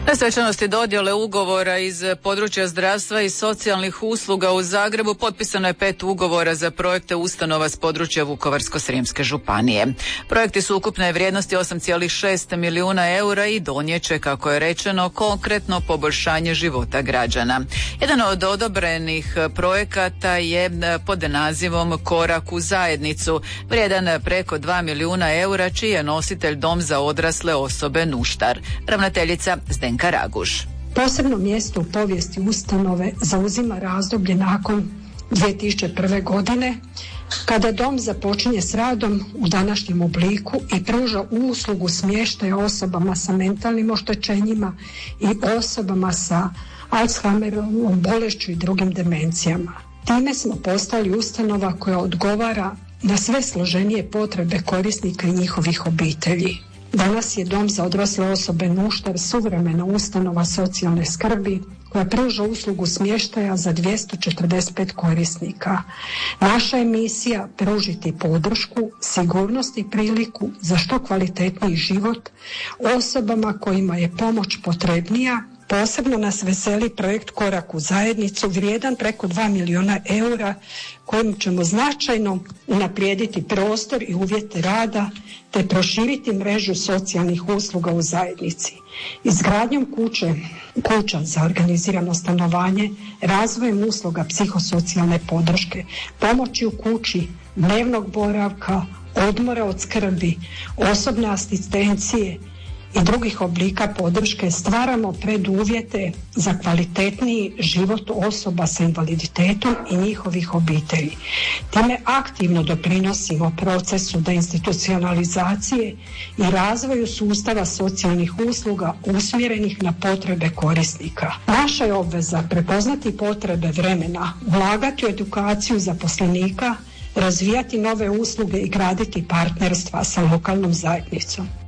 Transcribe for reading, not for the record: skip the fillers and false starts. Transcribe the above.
Na svečanosti dodjele ugovora iz područja zdravstva i socijalnih usluga u Zagrebu potpisano je 5 ugovora za projekte ustanova s područja Vukovarsko-srijemske županije. Projekti su ukupne vrijednosti 8,6 milijuna eura i donijet će, kako je rečeno, konkretno poboljšanje života građana. Jedan od odobrenih projekata je pod nazivom Korak u zajednicu, vrijedan preko 2 milijuna eura, čiji je nositelj Dom za odrasle osobe Nuštar. Ravnateljica Zdenka Raguž. Posebno mjesto u povijesti ustanove zauzima razdoblje nakon 2001. godine, kada dom započinje s radom u današnjem obliku i pruža uslugu smještaja osobama sa mentalnim oštećenjima i osobama sa Alzheimerovom bolešću i drugim demencijama. Time smo postali ustanova koja odgovara na sve složenije potrebe korisnika i njihovih obitelji. Danas je Dom za odrasle osobe Nuštar suvremena ustanova socijalne skrbi koja pruža uslugu smještaja za 245 korisnika. Naša je misija pružiti podršku, sigurnost i priliku za što kvalitetniji život osobama kojima je pomoć potrebnija. Posebno nas veseli projekt Korak u zajednicu vrijedan preko 2 milijuna eura kojim ćemo značajno unaprijediti prostor i uvjete rada te proširiti mrežu socijalnih usluga u zajednici. Izgradnjom kuća za organizirano stanovanje, razvojem usluga psihosocijalne podrške, pomoći u kući, dnevnog boravka, odmora od skrbi, osobne asistencije i drugih oblika podrške stvaramo preduvjete za kvalitetniji život osoba sa invaliditetom i njihovih obitelji. Time aktivno doprinosimo procesu deinstitucionalizacije i razvoju sustava socijalnih usluga usmjerenih na potrebe korisnika. Naša je obveza prepoznati potrebe vremena, ulagati u edukaciju zaposlenika, razvijati nove usluge i graditi partnerstva sa lokalnom zajednicom.